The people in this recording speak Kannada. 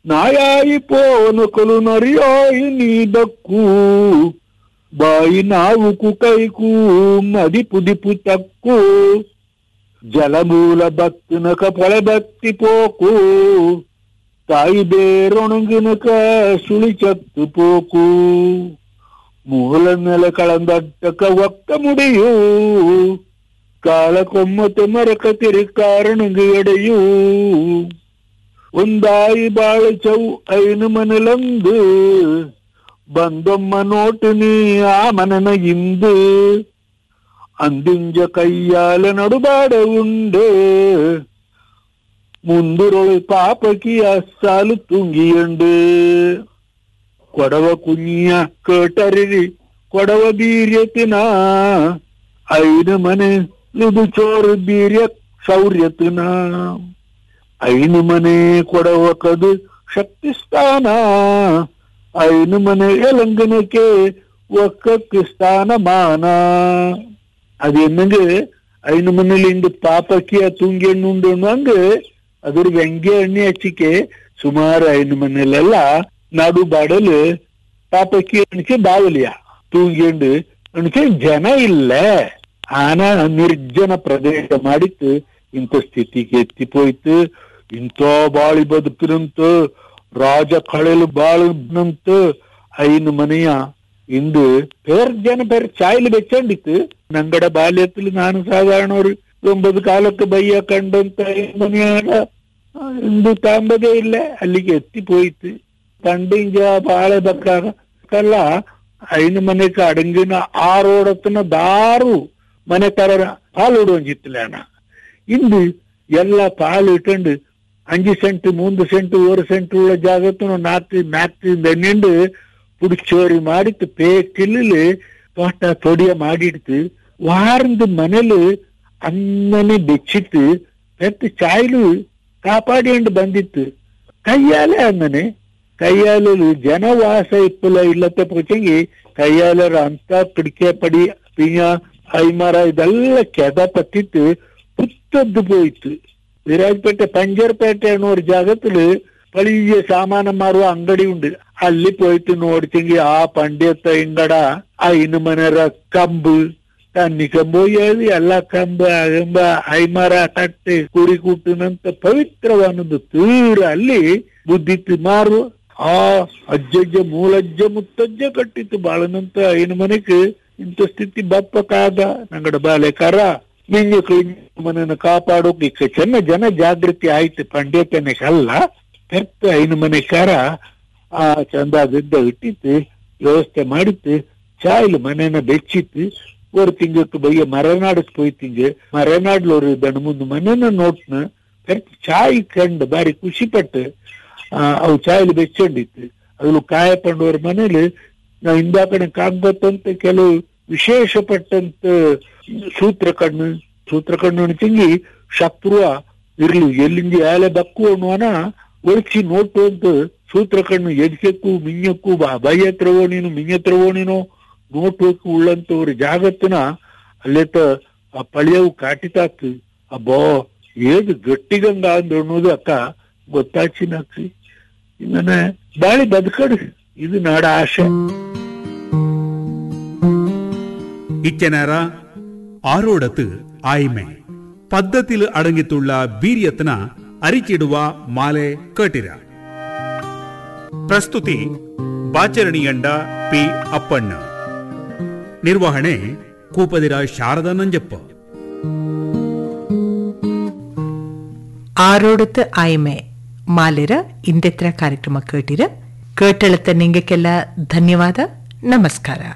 ನಾಯಾಯಿ ಪೋನಕಲು ನರಿಯಾಯಿ ನೀದಕ್ಕೂ ಬಾಯಿ ನಾವುಕು ಕೈಕೂ ಮದಿಪು ದಿಪು ತಕ್ಕು ಜಲಮೂಲ ಭಕ್ತಿನಕ ಪೊಳೆಬತ್ತಿ ಪೋಕು ತಾಯಿ ಬೇರೊಣಗಿನಕ ಸುಳಿ ಚತ್ತು ಪೋಕು ಮೂಲ ನೆಲ ಕಳಂದಟ್ಟಕ ಒಕ್ಕ ಮುಡಿಯೂ ಕಾಲ ಕೊಮ್ಮತೆ ಮರಕ ತಿರಿ ಕಾರಣಂಗ ಎಡೆಯೂ ಒಂದಾಯಿ ಬಾಳ ಚೌ ಐನು ಮನೆಲಂದು ಬಂದೊಮ್ಮ ನೋಟು ನೀ ಆ ಮನನ ಇಂದು ಅಂದಿಂಜ ಕೈಯಾಲ ನಡುಬಾಡ ಉಂಡೆ ಮುಂದುರೊಳು ಪಾಪಕಿ ಅಸ್ಸಾಲು ತುಂಗಿಯಂಡು ಕೊಡವ ಕುഞ്ഞ ಕೇಟರಿರಿ ಕೊಡವ ಬೀರ್ಯತಿನ ಐನು ಮನೆ ಇದು ಚೋರು ಬೀರ್ಯ ಶೌರ್ಯತಿನ ಐನು ಮನೆ ಕೊಡವ ಕದು ಶಕ್ತಿ ಸ್ಥಾನ ಐನು ಮನೆ ಎಲಂಗನಕ್ಕೆ ಒಕ್ಕಕ್ಕೆ ಸ್ಥಾನ ಮಾನ ಅದೇನಂಗೆ ಐನು ಮನೇಲಿ ಇಂದು ಪಾಪಕ್ಕಿಯ ತುಂಗಿ ಹಣ್ಣು ಉಂಡು ಹಂಗೆ ಅದ್ರ ವ್ಯಂಗ್ಯ ಎಣ್ಣೆ ಹಚ್ಚಿಕೆ ಸುಮಾರು ಐನು ಮನೇಲೆಲ್ಲ ನಾಡು ಬಾಡಲು ಪಾಪಕ್ಕಿ ಅಣಿಕೆ ಬಾವಲಿಯ ತೂಂಗಿಂಡು ಅಣಿಕೆ ಜನ ಇಲ್ಲ ಆನ ನಿರ್ಜನ ಪ್ರದೇಶ ಮಾಡಿತ್ತು ಇಂಥ ಸ್ಥಿತಿಗೆ ಎತ್ತಿಪೋಯ್ತು ಇಂಥ ಬಾಳಿ ಬದುಕಿನಂತ ರಾಜ ಕಳೆಲು ಬಾಳಂತ ಐನು ಮನೆಯ ಇಂದು ಜನ ಚಾಯ್ಲು ಬೆಚ್ಚಂಡಿತ್ತು ನಂಗಡ ಬಾಲ್ಯത്തിൽ ನಾನು ಸಾಧಾರಣ ഒരു 9 ಕಾಲಕ್ಕೆ ಬಯ್ಯ ಕಂಡಂತ ಮನೆಯಾಗ ಇಂದು ತಾಂಬದೇ ಇಲ್ಲ ಅಲ್ಲಿಗೆ ಎತ್ತಿಪೋಯ್ತು പണ്ടിഞ്ച പാളെ ബക്കാല അതിന് മനക്ക് അടങ്ങിന ആറോടത്തിന് ದಾರು ಮನೆ ತರ ಪಾಲಿಡುವಂಜಿತ್ತಲೇನ ಇಂದು ಎಲ್ಲ ಪಾಲಿಟ್ಟಂಡು 5 ಸೆಂಟ್ 3 ಸೆಂಟ್ 1 ಸೆಂಟ್ ಉಳ್ಳ ಜಾಗತ್ತು ನಾಲ್ಕು ದನ್ನೆಂಡು ಪುಡಿಚೋರಿ ಮಾಡಿತ್ತು പേക്കില്ല് തോട്ട തൊടിയ ಮಾಡಿಡ್ತು വാർന്ന് ಮನೇಲಿ അങ്ങനെ വെച്ചിട്ട് പെട്ട് ചായಲು ಕಾಪಾಡಿಕೊಂಡು ಬಂದಿತ್ತು ಕೈಯಾಲೆ അങ്ങനെ ಕೈಯಾಲಲ್ಲಿ ಜನವಾಸ ಇಪ್ಪಲ್ಲ ಇಲ್ಲತ್ತೆ ಪುಚಂಗಿ ಕೈಯಾಲರ ಅಂತ ಪಿಡಿಕೆ ಪಡಿ ಪಿಂಜ ಐಮರ ಇದೆಲ್ಲ ಕೆದ ಪತ್ತಿತ್ತು ಪುತ್ತದ್ದು പോയിട്ട് ವಿರಾಜಪೇಟೆ ಪಂಜರ್ಪೇಟೆ ಅನ್ನೋ ಜಾಗದಲ್ಲಿ ಪಳಿಯ ಸಾಮಾನು ಮಾರುವ ಅಂಗಡಿ ಉಂಟು ಅಲ್ಲಿ പോയിട്ട് ನೋಡ್ತಿಂಗಿ ಆ ಪಂಡ್ಯತ್ತ ಇಂಗಡ ಐನು ಮನೆರ ಕಂಬು ತನ್ನಿಕಂಬೋಯ್ಯದು ಎಲ್ಲ ಕಂಬ ಅಗಂಬ ಐಮರ ಕಟ್ಟೆ ಕುರಿ ಕೂಟಿನಂತ ಪವಿತ್ರವಾನೊಂದು ತೀರ ಅಲ್ಲಿ ಬುದ್ಧಿತ್ತು ಮಾರು ಆ ಅಜ್ಜಜ್ಜ ಮೂಲಜ್ಜ ಮುತ್ತಜ್ಜ ಕಟ್ಟಿತ್ತು ಬಾಳನಂತ ಐನು ಮನೆಗೆ ಇಂಥ ಸ್ಥಿತಿ ಬಪ್ಪಕಾದ ನಂಗಡ ಬಾಲೆಕರ ಮಿಂಜು ಮನೆಯನ್ನು ಕಾಪಾಡೋಕೆ ಚೆನ್ನ ಜನ ಜಾಗೃತಿ ಆಯ್ತು ಪಂಡ್ಯತನಕ್ಕಲ್ಲ ಪೆತ್ತ ಐನು ಮನೆಕಾರ ಆ ಚಂದಾದಿದ್ದ ಇಟ್ಟಿತ್ತು ವ್ಯವಸ್ಥೆ ಮಾಡಿತ್ತು ಚಾಯ್ಲು ಮನೆಯನ್ನ ಬೆಚ್ಚಿತ್ತು ஒரு திங்களுக்கு பைய மரநாடுக்கு போயிட்டீங்க மரநாடுல ஒரு 2-3 மನೆನ ನೋಟ್ನ ಪೆತ್ತ ಚಾಯ್ ಕಂಡು ಬಾರಿ ಖುಷಿ ಪಟ್ಟು ಅವು ಚಾಯ್ಲು ಬೆಚ್ಚಂಡಿತ್ತು ಅದ್ರಲ್ಲಿ ಕಾಯ ಪಂಡವರ ಮನೇಲಿ ನಾವು ಇಂದ ಕಡೆ ಕಾಗ್ಬತ್ತಂತ ಕೆಲವು ವಿಶೇಷಪಟ್ಟಂತ ಸೂತ್ರಕಣ್ಣು ತಿಂಗಿ ಶತ್ರುವ ಇರ್ಲಿ ಎಲ್ಲಿಂದ ಯಾಲೆ ಬಕ್ಕು ಅನ್ನುವನ ಒಳಚಿ ನೋಟು ಅಂತ ಸೂತ್ರಕಣ್ಣು ಎದಕ್ಕೆಕ್ಕೂ ಮಿಂಜಕ್ಕೂ ಬೈಯತ್ರವೋ ನೀನು ಮಿಂಜತ್ರವೋ ನೀನು ನೋಟೋಕು ಉಳ್ಳಂತ ஒரு ಜಾಗತ್ತಿನ ಅಲ್ಲೇತ ಆ ಪಳಿಯವು ಕಾಟಿತಾತು ಅಬ್ಬೋ ಏದು ಗಟ್ಟಿಗಂಗ ಅಂದ್ ಅನ್ನೋದು ಅಕ್ಕ ಗೊತ್ತಾಚಿನಾಕ್ಸಿ ಇನ್ನ ಬಾಳಿ ಬದುಕಡು ಇದು ನಾಡ ಆಶೆ ഇച്ചനേറ ആരോടത്ത് ആയ്മെ പദ്ധതിയിൽ അടങ്ങിയിട്ടുള്ള ബീര്യത്തിന അരിച്ചിടുವ മാലെ കേട്ടിര ಪ್ರಸ್ತುತಿ ಬಾಚರಣಿಯಂಡ ಪಿ ಅಪ್ಪಣ್ಣ ನಿರ್ವಹಣೆ ಕೂಪದಿರ ಶಾರದಾ ನಂಜಪ್ಪ ആരോടത്ത് ആയ്മെ മാലിര ഇന്ത്യത്ര ಕಾರ್ಯಕ್ರಮ ಕೇಟಿರ ಕೇಟಳತ ನಿಂಗಕ್ಕೆಲ್ಲ ಧನ್ಯವಾದ ನಮಸ್ಕಾರ.